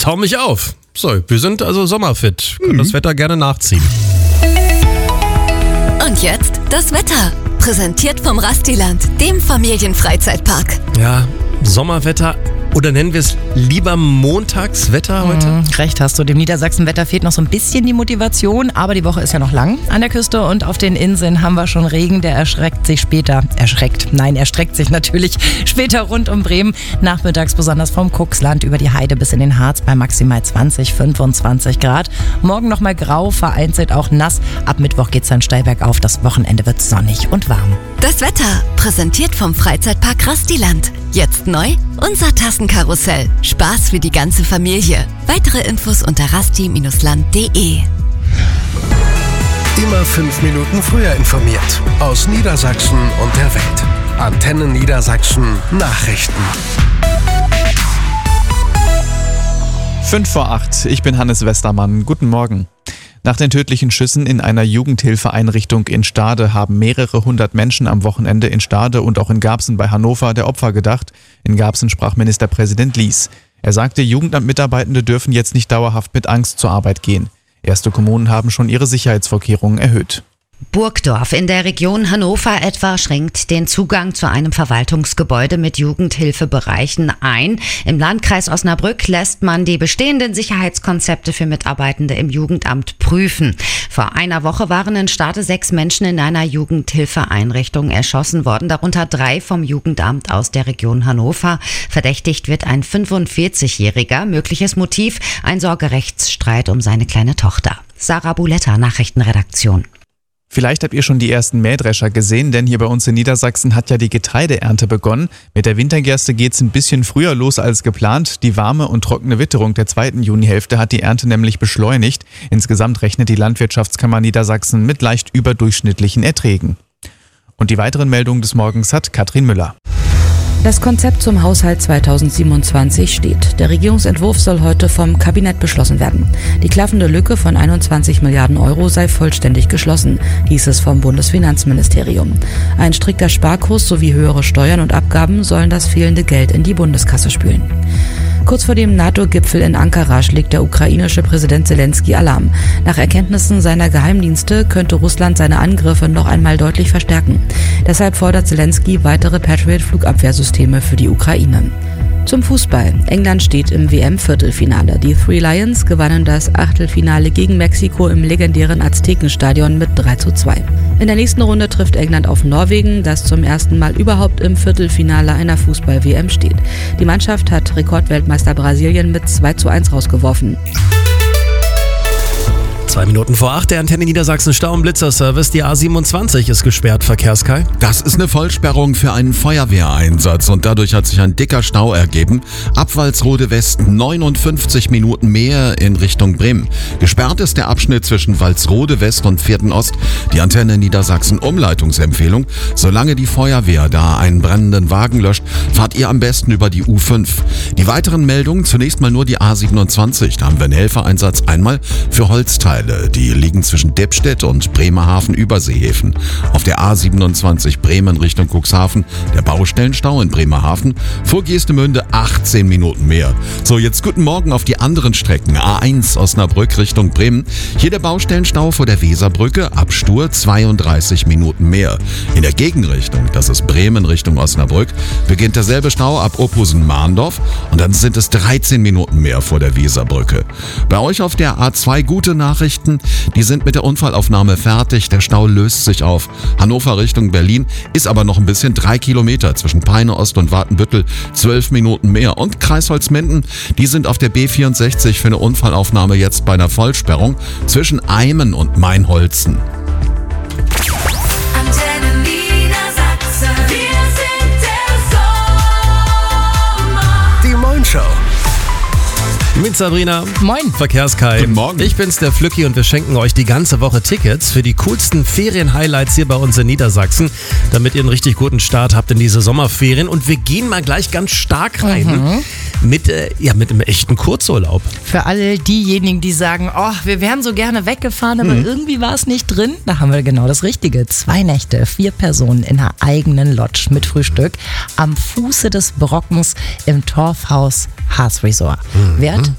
tau mich auf. So, wir sind also sommerfit. Können das Wetter gerne nachziehen. Und jetzt das Wetter. Präsentiert vom Rastiland, dem Familienfreizeitpark. Ja, Sommerwetter. Oder nennen wir es lieber Montagswetter heute? Recht hast du. Dem Niedersachsenwetter fehlt noch so ein bisschen die Motivation, aber die Woche ist ja noch lang. An der Küste und auf den Inseln haben wir schon Regen, der erstreckt sich natürlich später rund um Bremen. Nachmittags besonders vom Cuxland über die Heide bis in den Harz bei maximal 20, 25 Grad. Morgen nochmal grau, vereinzelt auch nass. Ab Mittwoch geht's dann steil bergauf. Das Wochenende wird sonnig und warm. Das Wetter, präsentiert vom Freizeitpark Rastiland. Jetzt neu, unser Tassenkarussell. Spaß für die ganze Familie. Weitere Infos unter rasti-land.de. Immer 5 Minuten früher informiert. Aus Niedersachsen und der Welt. Antenne Niedersachsen Nachrichten. 7:55, ich bin Hannes Westermann. Guten Morgen. Nach den tödlichen Schüssen in einer Jugendhilfeeinrichtung in Stade haben mehrere hundert Menschen am Wochenende in Stade und auch in Garbsen bei Hannover der Opfer gedacht. In Garbsen sprach Ministerpräsident Lies. Er sagte, Jugendamtmitarbeitende dürfen jetzt nicht dauerhaft mit Angst zur Arbeit gehen. Erste Kommunen haben schon ihre Sicherheitsvorkehrungen erhöht. Burgdorf in der Region Hannover etwa schränkt den Zugang zu einem Verwaltungsgebäude mit Jugendhilfebereichen ein. Im Landkreis Osnabrück lässt man die bestehenden Sicherheitskonzepte für Mitarbeitende im Jugendamt prüfen. Vor einer Woche waren in Stade 6 Menschen in einer Jugendhilfeeinrichtung erschossen worden, darunter 3 vom Jugendamt aus der Region Hannover. Verdächtigt wird ein 45-Jähriger. Mögliches Motiv: ein Sorgerechtsstreit um seine kleine Tochter. Sarah Buletta, Nachrichtenredaktion. Vielleicht habt ihr schon die ersten Mähdrescher gesehen, denn hier bei uns in Niedersachsen hat ja die Getreideernte begonnen. Mit der Wintergerste geht's ein bisschen früher los als geplant. Die warme und trockene Witterung der zweiten Junihälfte hat die Ernte nämlich beschleunigt. Insgesamt rechnet die Landwirtschaftskammer Niedersachsen mit leicht überdurchschnittlichen Erträgen. Und die weiteren Meldungen des Morgens hat Katrin Müller. Das Konzept zum Haushalt 2027 steht. Der Regierungsentwurf soll heute vom Kabinett beschlossen werden. Die klaffende Lücke von 21 Milliarden Euro sei vollständig geschlossen, hieß es vom Bundesfinanzministerium. Ein strikter Sparkurs sowie höhere Steuern und Abgaben sollen das fehlende Geld in die Bundeskasse spülen. Kurz vor dem NATO-Gipfel in Ankara schlägt der ukrainische Präsident Zelensky Alarm. Nach Erkenntnissen seiner Geheimdienste könnte Russland seine Angriffe noch einmal deutlich verstärken. Deshalb fordert Zelensky weitere Patriot-Flugabwehrsysteme für die Ukraine. Zum Fußball. England steht im WM-Viertelfinale. Die Three Lions gewannen das Achtelfinale gegen Mexiko im legendären Aztekenstadion mit 3:2. In der nächsten Runde trifft England auf Norwegen, das zum ersten Mal überhaupt im Viertelfinale einer Fußball-WM steht. Die Mannschaft hat Rekordweltmeister Brasilien mit 2:1 rausgeworfen. 2 Minuten vor 8, der Antenne Niedersachsen Stau- und Blitzerservice. Die A27 ist gesperrt, Verkehrskai. Das ist eine Vollsperrung für einen Feuerwehreinsatz und dadurch hat sich ein dicker Stau ergeben. Ab Walsrode West 59 Minuten mehr in Richtung Bremen. Gesperrt ist der Abschnitt zwischen Walsrode West und Vierten Ost. Die Antenne Niedersachsen Umleitungsempfehlung: Solange die Feuerwehr da einen brennenden Wagen löscht, fahrt ihr am besten über die U5. Die weiteren Meldungen: Zunächst mal nur die A27. Da haben wir einen Helfereinsatz einmal für Holzteile. Die liegen zwischen Deppstedt und Bremerhaven Überseehäfen. Auf der A27 Bremen Richtung Cuxhaven der Baustellenstau in Bremerhaven. Vor Geestemünde 18 Minuten mehr. So, jetzt guten Morgen auf die anderen Strecken. A1 Osnabrück Richtung Bremen. Hier der Baustellenstau vor der Weserbrücke. Ab Stur 32 Minuten mehr. In der Gegenrichtung, das ist Bremen Richtung Osnabrück, beginnt derselbe Stau ab Ophusen-Mahndorf und dann sind es 13 Minuten mehr vor der Weserbrücke. Bei euch auf der A2 gute Nachrichten. Die sind mit der Unfallaufnahme fertig. Der Stau löst sich auf. Hannover Richtung Berlin ist aber noch ein bisschen 3 Kilometer zwischen Peine Ost und Watenbüttel. 12 Minuten mehr. Und Kreis Holzminden, die sind auf der B64 für eine Unfallaufnahme jetzt bei einer Vollsperrung zwischen Eimen und Mainholzen. Antenne Niedersachsen, wir sind der Sommer. Die Moin-Show. Mit Sabrina. Moin. Verkehrskai. Guten Morgen. Ich bin's, der Flücki, und wir schenken euch die ganze Woche Tickets für die coolsten Ferien-Highlights hier bei uns in Niedersachsen, damit ihr einen richtig guten Start habt in diese Sommerferien. Und wir gehen mal gleich ganz stark rein mit einem echten Kurzurlaub. Für alle diejenigen, die sagen, oh, wir wären so gerne weggefahren, aber irgendwie war es nicht drin, da haben wir genau das Richtige. 2 Nächte, 4 Personen in einer eigenen Lodge mit Frühstück am Fuße des Brockens im Torfhaus Harz Resort. Wert